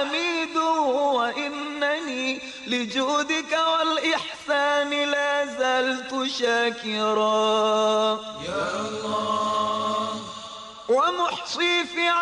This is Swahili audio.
حميد وإنني لجودك والإحسان لا زلت شاكرا يا الله ومحصي في